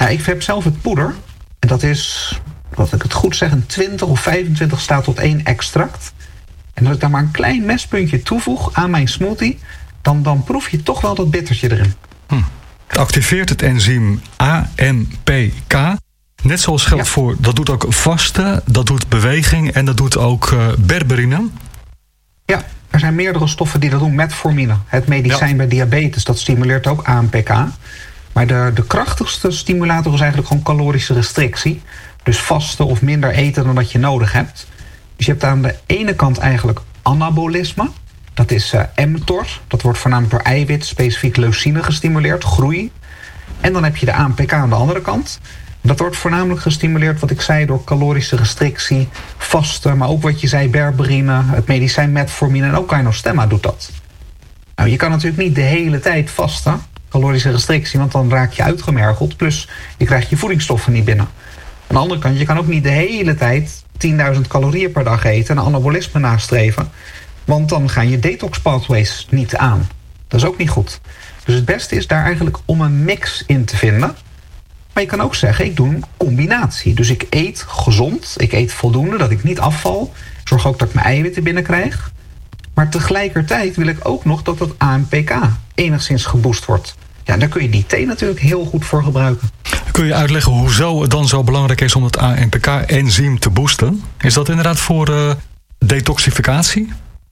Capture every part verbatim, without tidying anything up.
Ja, ik heb zelf het poeder. En dat is, wat ik het goed zeg, een twintig of vijfentwintig staat tot één extract. En als ik daar maar een klein mespuntje toevoeg aan mijn smoothie, dan, dan proef je toch wel dat bittertje erin. Hm. Het activeert het enzym A M P K. Net zoals geldt ja. voor, dat doet ook vasten, dat doet beweging en dat doet ook uh, berberine. Ja, er zijn meerdere stoffen die dat doen. Metformine, het medicijn ja. bij diabetes, dat stimuleert ook A M P K. Maar de, de krachtigste stimulator is eigenlijk gewoon calorische restrictie. Dus vasten of minder eten dan dat je nodig hebt. Dus je hebt aan de ene kant eigenlijk anabolisme. Dat is uh, mTOR. Dat wordt voornamelijk door eiwit, specifiek leucine gestimuleerd, groei. En dan heb je de A M P K aan de andere kant. Dat wordt voornamelijk gestimuleerd, wat ik zei, door calorische restrictie, vasten, maar ook wat je zei, berberine, het medicijn metformine en ook Gynostemma doet dat. Nou, je kan natuurlijk niet de hele tijd vasten, calorische restrictie, want dan raak je uitgemergeld, plus je krijgt je voedingsstoffen niet binnen. Aan de andere kant, je kan ook niet de hele tijd tienduizend calorieën per dag eten en anabolisme nastreven, want dan gaan je detox pathways niet aan. Dat is ook niet goed. Dus het beste is daar eigenlijk om een mix in te vinden. Maar je kan ook zeggen, ik doe een combinatie. Dus ik eet gezond, ik eet voldoende, dat ik niet afval. Zorg ook dat ik mijn eiwitten binnenkrijg. Maar tegelijkertijd wil ik ook nog dat dat A M P K enigszins geboost wordt. Ja, daar kun je die thee natuurlijk heel goed voor gebruiken. Kun je uitleggen hoezo het dan zo belangrijk is om het A M P K-enzym te boosten? Is dat inderdaad voor uh, detoxificatie?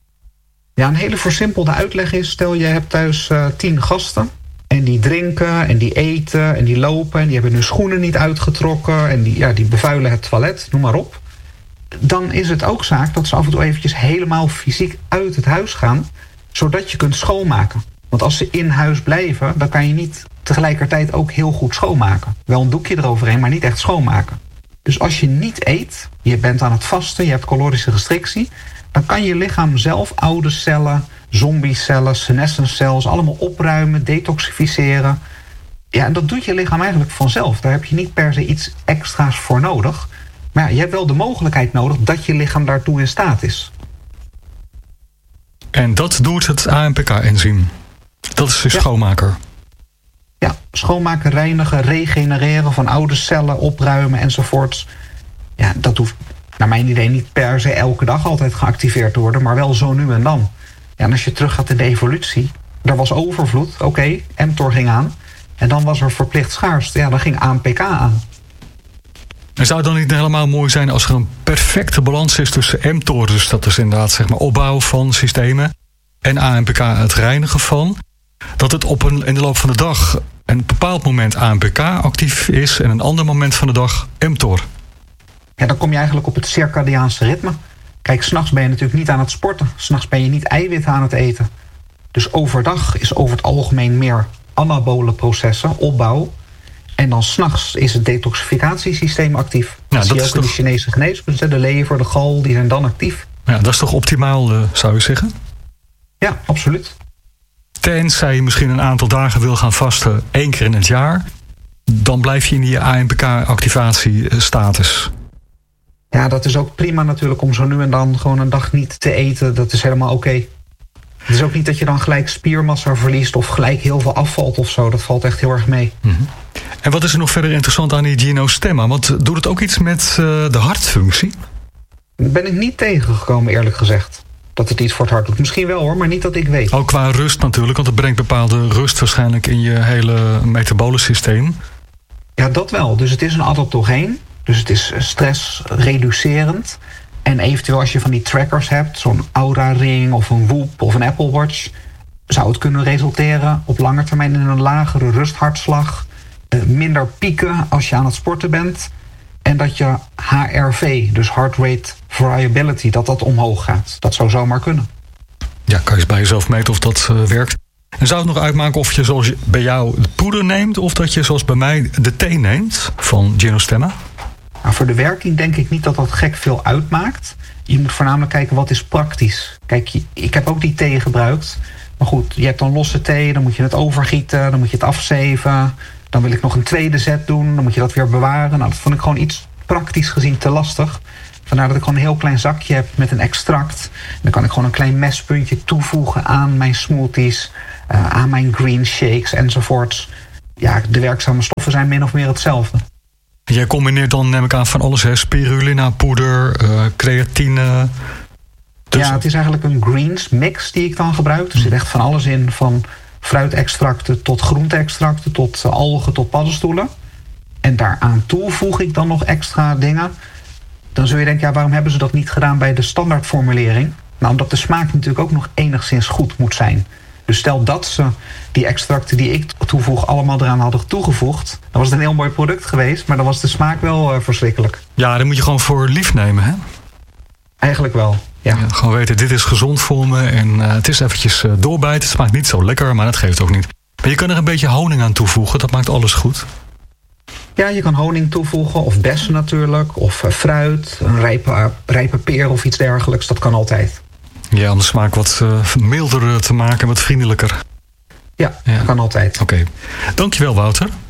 Ja, een hele versimpelde uitleg is, stel je hebt thuis uh, tien gasten. En die drinken en die eten en die lopen en die hebben hun schoenen niet uitgetrokken en die, ja, die bevuilen het toilet, noem maar op. Dan is het ook zaak dat ze af en toe eventjes helemaal fysiek uit het huis gaan, zodat je kunt schoonmaken. Want als ze in huis blijven, dan kan je niet tegelijkertijd ook heel goed schoonmaken. Wel een doekje eroverheen, maar niet echt schoonmaken. Dus als je niet eet, je bent aan het vasten, je hebt calorische restrictie, dan kan je lichaam zelf oude cellen, zombiecellen, senescence cells allemaal opruimen, detoxificeren. Ja, en dat doet je lichaam eigenlijk vanzelf. Daar heb je niet per se iets extra's voor nodig. Maar ja, je hebt wel de mogelijkheid nodig dat je lichaam daartoe in staat is. En dat doet het A M P K-enzym. Dat is de ja. schoonmaker. Ja, schoonmaken, reinigen, regenereren van oude cellen, opruimen enzovoorts. Ja, dat hoeft naar mijn idee niet per se elke dag altijd geactiveerd te worden, maar wel zo nu en dan. Ja, en als je teruggaat in de evolutie, er was overvloed, oké, okay, mTOR ging aan. En dan was er verplicht schaarste, ja, dan ging A M P K aan. En zou het dan niet helemaal mooi zijn als er een perfecte balans is tussen mTOR, dus dat is inderdaad zeg maar opbouw van systemen, en A M P K, het reinigen van, dat het op een, in de loop van de dag een bepaald moment A M P K actief is en een ander moment van de dag mTOR? Ja, dan kom je eigenlijk op het circadiaanse ritme. Kijk, 's nachts ben je natuurlijk niet aan het sporten. 's Nachts ben je niet eiwitten aan het eten. Dus overdag is over het algemeen meer anabole processen, opbouw. En dan 's nachts is het detoxificatiesysteem actief. Ja, dat zie je is ook in toch... de Chinese geneeskunde. De lever, de gal, die zijn dan actief. Ja, dat is toch optimaal, uh, zou je zeggen? Ja, absoluut. Tenzij je misschien een aantal dagen wil gaan vasten, één keer in het jaar, dan blijf je in die A M P K-activatiestatus. Ja, dat is ook prima natuurlijk om zo nu en dan gewoon een dag niet te eten. Dat is helemaal oké. Okay. Het is ook niet dat je dan gelijk spiermassa verliest of gelijk heel veel afvalt of zo. Dat valt echt heel erg mee. Mm-hmm. En wat is er nog verder interessant aan die Gynostemma? Want doet het ook iets met uh, de hartfunctie? Daar ben ik niet tegengekomen, eerlijk gezegd. Dat het iets voor het hart doet. Misschien wel hoor, maar niet dat ik weet. Ook qua rust natuurlijk, want het brengt bepaalde rust waarschijnlijk in je hele metabole systeem. Ja, dat wel. Dus het is een adaptogeen. Dus het is stressreducerend. En eventueel als je van die trackers hebt, zo'n Oura-ring of een Whoop of een Apple Watch, zou het kunnen resulteren op lange termijn in een lagere rusthartslag, minder pieken als je aan het sporten bent, en dat je H R V, dus heart rate variability, dat dat omhoog gaat. Dat zou zomaar kunnen. Ja, kan je eens bij jezelf meten of dat uh, werkt. En zou het nog uitmaken of je zoals bij jou de poeder neemt, of dat je zoals bij mij de thee neemt van Gynostemma? Nou, voor de werking denk ik niet dat dat gek veel uitmaakt. Je moet voornamelijk kijken wat is praktisch. Kijk, ik heb ook die thee gebruikt. Maar goed, je hebt dan losse thee, dan moet je het overgieten, dan moet je het afzeven. Dan wil ik nog een tweede zet doen, dan moet je dat weer bewaren. Nou, dat vond ik gewoon iets praktisch gezien te lastig. Vandaar dat ik gewoon een heel klein zakje heb met een extract. Dan kan ik gewoon een klein mespuntje toevoegen aan mijn smoothies, uh, aan mijn green shakes enzovoorts. ja, de werkzame stoffen zijn min of meer hetzelfde. Jij combineert dan, neem ik aan, van alles, hè? Spirulina, poeder, uh, creatine. Dus... Ja, het is eigenlijk een greens mix die ik dan gebruik. Er zit echt van alles in, van fruitextracten tot groente-extracten, tot algen, tot paddenstoelen. En daaraan toe voeg ik dan nog extra dingen. Dan zul je denken, ja, waarom hebben ze dat niet gedaan bij de standaardformulering? Nou, omdat de smaak natuurlijk ook nog enigszins goed moet zijn. Dus stel dat ze die extracten die ik toevoeg allemaal eraan hadden toegevoegd, dan was het een heel mooi product geweest, maar dan was de smaak wel uh, verschrikkelijk. Ja, dan moet je gewoon voor lief nemen, hè? Eigenlijk wel, ja. ja gewoon weten, dit is gezond voor me en uh, het is eventjes uh, doorbijten. Het smaakt niet zo lekker, maar dat geeft ook niet. Maar je kan er een beetje honing aan toevoegen, dat maakt alles goed. Ja, je kan honing toevoegen, of bessen natuurlijk, of uh, fruit, een rijpe, rijpe peer of iets dergelijks. Dat kan altijd. Ja, om de smaak wat uh, milder te maken, wat vriendelijker. Ja, ja, dat kan altijd. Oké. Okay. Dankjewel, Wouter.